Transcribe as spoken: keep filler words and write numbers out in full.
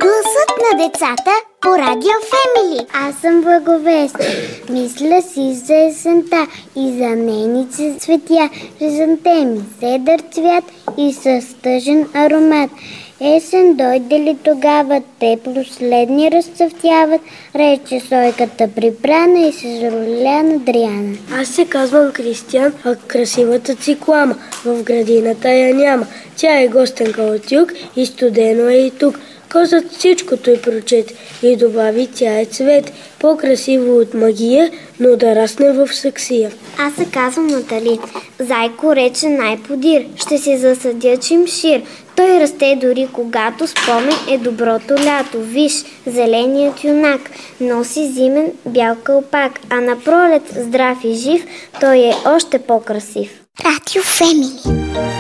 Гласът на децата по Радио Фемили. Аз съм Благовест. Мисля си за есента и за нейните цветя. Хризантеми, седър цвят и с тъжен аромат. Есен дойде ли тогава, те последни разцъфтяват, рече сойката припрана и се зароля на Дриана. Аз се казвам Кристиян, а красивата циклама в градината я няма. Тя е гостенка от юг и студено е и тук. Козът всичкото й прочете и добави, тя е цвет, по-красиво от магия, но да расне в саксия. Аз се казвам Натали. Зайко рече най-подир, ще си засадя чимшир. Той расте дори когато спомен е доброто лято. Виж, зеленият юнак носи зимен бял кълпак, а на пролет здрав и жив той е още по-красив. Радио Фемили.